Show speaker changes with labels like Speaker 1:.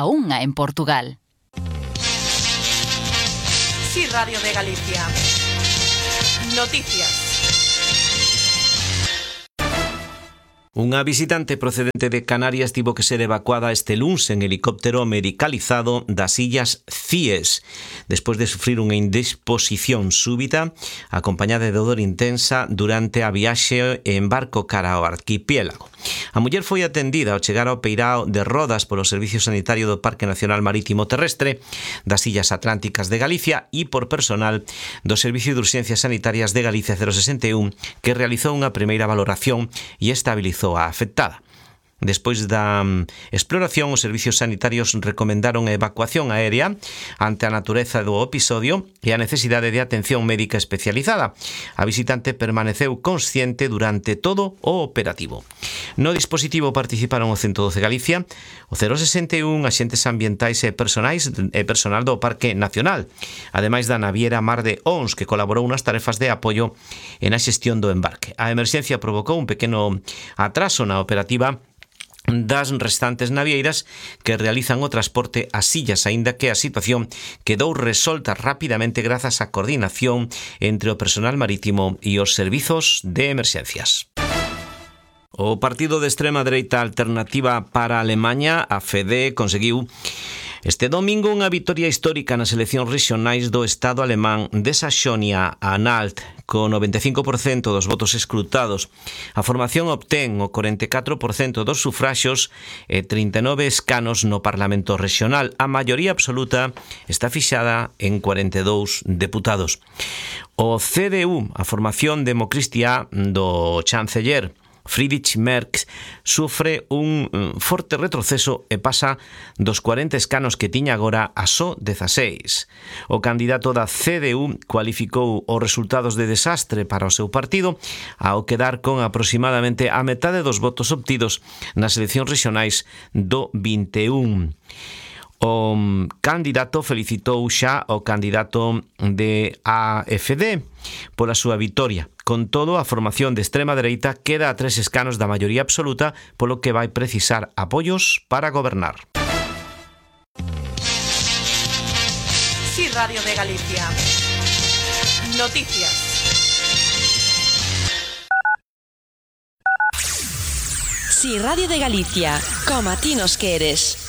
Speaker 1: a 1 en Portugal.
Speaker 2: Sí, Radio de Galicia. Noticias.
Speaker 3: Unha visitante procedente de Canarias tivo que ser evacuada este luns en helicóptero medicalizado das illas Cíes, despois de sufrir unha indisposición súbita acompañada de dor intensa durante a viaxe en barco cara ao arquipiélago. A muller foi atendida ao chegar ao peirao de Rodas polo Servicio Sanitario do Parque Nacional Marítimo Terrestre das Illas Atlánticas de Galicia e por personal do Servicio de Urxencias Sanitarias de Galicia 061, que realizou unha primeira valoración e estabilizou a afectada. Despois da exploración, os servicios sanitarios recomendaron a evacuación aérea ante a natureza do episodio e a necesidade de atención médica especializada. A visitante permaneceu consciente durante todo o operativo. No dispositivo participaron o 112 Galicia, o 061, axentes ambientais e personal do Parque Nacional, ademais da naviera Mar de Ons, que colaborou nas tarefas de apoio e na xestión do embarque. A emerxencia provocou un pequeno atraso na operativa das restantes navieiras que realizan o transporte ás illas, aínda que a situación quedou resolta rapidamente grazas á coordinación entre o personal marítimo e os servizos de emerxencias. O partido de extrema dereita Alternativa para Alemaña, AfD, conseguiu este domingo unha vitoria histórica nas eleccións rexionais do Estado alemán de Saxonia-Anhalt, co 95% dos votos escrutados. A formación obtén o 44% dos sufraxos e 39 escanos no Parlamento Rexional. A maioría absoluta está fixada en 42 deputados. O CDU, a formación democristiá do chanceller Friedrich Merz, sufre un forte retroceso e pasa dos 40 escanos que tiña agora a só 16. O candidato da CDU cualificou os resultados de desastre para o seu partido ao quedar con aproximadamente a metade dos votos obtidos nas eleccións rexionais do 21. O candidato felicitou xa o candidato de AfD pola súa vitoria. Con todo, a formación de extrema dereita queda a 3 escanos da maioría absoluta, polo que vai precisar apoios para gobernar.
Speaker 2: Sí, Radio de Galicia. Noticias.
Speaker 4: Sí, Radio de Galicia. Como a ti nos queres.